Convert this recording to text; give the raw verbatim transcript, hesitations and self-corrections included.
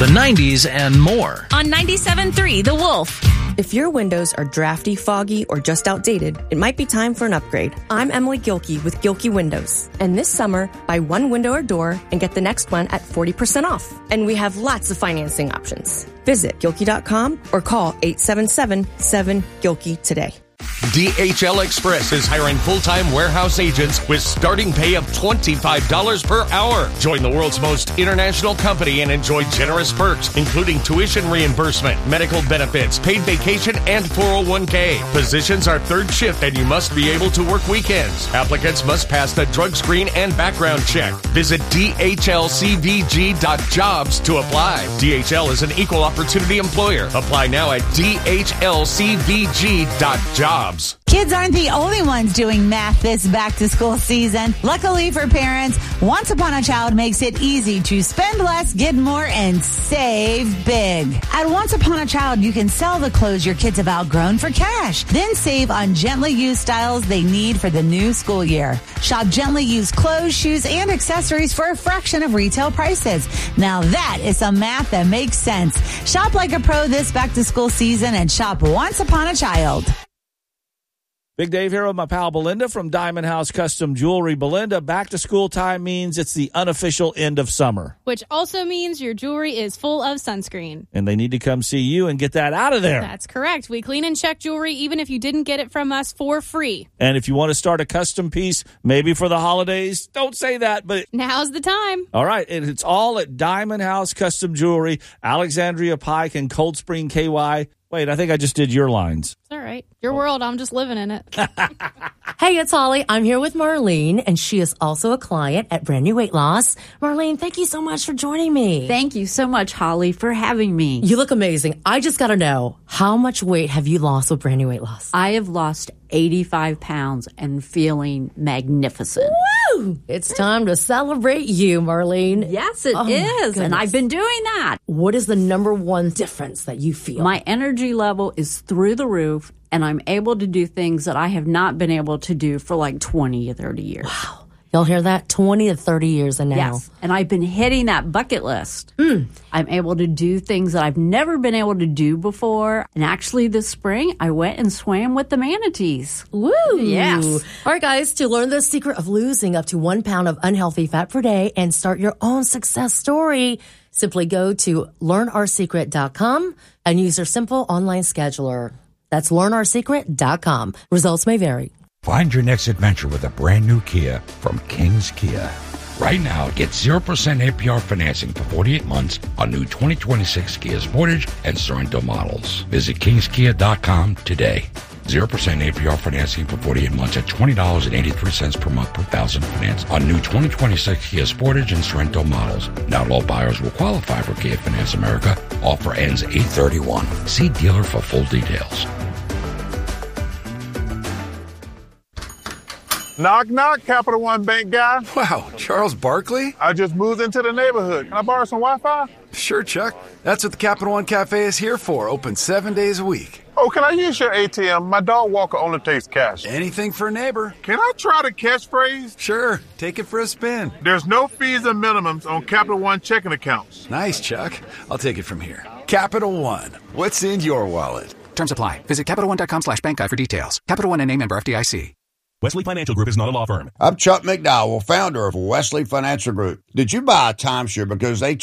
the nineties, and more. On ninety-seven point three The Wolf. If your windows are drafty, foggy, or just outdated, it might be time for an upgrade. I'm Emily Gilkey with Gilkey Windows. And this summer, buy one window or door and get the next one at forty percent off. And we have lots of financing options. Visit Gilkey dot com or call eight seven seven, seven, Gilkey today. D H L Express is hiring full-time warehouse agents with starting pay of twenty-five dollars per hour. Join the world's most international company and enjoy generous perks, including tuition reimbursement, medical benefits, paid vacation, and four oh one k. Positions are third shift, and you must be able to work weekends. Applicants must pass the drug screen and background check. Visit D H L C V G dot jobs to apply. D H L is an equal opportunity employer. Apply now at D H L C V G dot jobs. Kids aren't the only ones doing math this back-to-school season. Luckily for parents, Once Upon a Child makes it easy to spend less, get more, and save big. At Once Upon a Child, you can sell the clothes your kids have outgrown for cash, then save on gently used styles they need for the new school year. Shop gently used clothes, shoes, and accessories for a fraction of retail prices. Now that is some math that makes sense. Shop like a pro this back-to-school season and shop Once Upon a Child. Big Dave here with my pal Belinda from Diamond House Custom Jewelry. Belinda, back to school time means it's the unofficial end of summer. Which also means your jewelry is full of sunscreen. And they need to come see you and get that out of there. That's correct. We clean and check jewelry even if you didn't get it from us for free. And if you want to start a custom piece, maybe for the holidays, don't say that, but now's the time. All right. And it's all at Diamond House Custom Jewelry, Alexandria Pike and Cold Spring K Y. Wait, I think I just did your lines. It's all right. Your world, I'm just living in it. Hey, it's Holly. I'm here with Marlene, and she is also a client at Brand New Weight Loss. Marlene, thank you so much for joining me. Thank you so much, Holly, for having me. You look amazing. I just got to know, how much weight have you lost with Brand New Weight Loss? I have lost eighty-five pounds and feeling magnificent. Woo! It's time to celebrate you, Marlene. Yes, it oh is. And I've been doing that. What is the number one difference that you feel? My energy level is through the roof, and I'm able to do things that I have not been able to do for like twenty or thirty years. Wow. Y'all hear that? twenty to thirty years and now. Yes. And I've been hitting that bucket list. Mm. I'm able to do things that I've never been able to do before. And actually this spring, I went and swam with the manatees. Woo! Yes. All right, guys, to learn the secret of losing up to one pound of unhealthy fat per day and start your own success story, simply go to learn our secret dot com and use our simple online scheduler. That's learn our secret dot com. Results may vary. Find your next adventure with a brand new Kia from King's Kia. Right now, get zero percent A P R financing for forty-eight months on new twenty twenty-six Kia Sportage and Sorento models. Visit kings kia dot com today. zero percent A P R financing for forty-eight months at twenty dollars and eighty-three cents per month per thousand finance on new twenty twenty-six Kia Sportage and Sorento models. Not all buyers will qualify for Kia Finance America. Offer ends eight thirty-one. See dealer for full details. Knock, knock, Capital One Bank guy. Wow, Charles Barkley? I just moved into the neighborhood. Can I borrow some Wi-Fi? Sure, Chuck. That's what the Capital One Cafe is here for. Open seven days a week. Oh, can I use your A T M? My dog walker only takes cash. Anything for a neighbor. Can I try the catchphrase? Sure. Take it for a spin. There's no fees and minimums on Capital One checking accounts. Nice, Chuck. I'll take it from here. Capital One. What's in your wallet? Terms apply. Visit Capital One dot com slash bank guide for details. Capital One and a member F D I C. Wesley Financial Group is not a law firm. I'm Chuck McDowell, founder of Wesley Financial Group. Did you buy a timeshare because they